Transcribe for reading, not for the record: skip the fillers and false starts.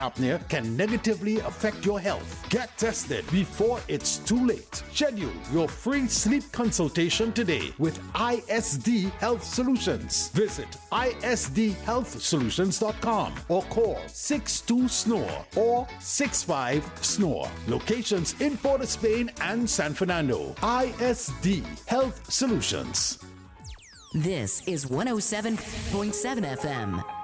apnea can negatively affect your health. Get tested before it's too late. Schedule your free sleep consultation today with ISD Health Solutions. Visit isdhealthsolutions.com or call 62-SNORE or 65-SNORE. Locations in Port of Spain and San Fernando. ISD Health Solutions. This is 107.7 FM.